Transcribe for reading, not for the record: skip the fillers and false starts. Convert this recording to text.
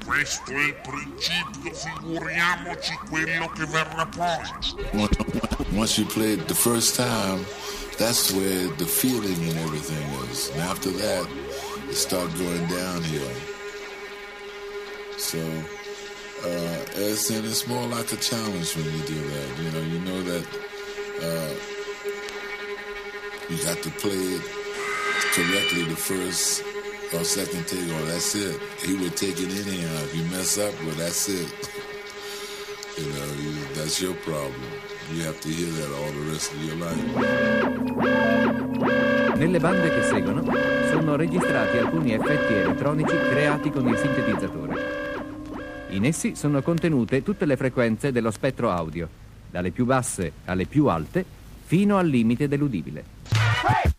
Questo è il principio, figuriamoci quello che verrà poi. Once you play it the first time, that's where the feeling and everything is. And after that, it starts going downhill. So, it's more like a challenge when you do that. You know that you got to play it correctly the first or second take, or that's it. He would take it anyhow. If you mess up, well, that's it. That's your problem. You have to hear that all the rest of your life. Nelle bande che seguono sono registrati alcuni effetti elettronici creati con il sintetizzatore. In essi sono contenute tutte le frequenze dello spettro audio, dalle più basse alle più alte, fino al limite dell'udibile.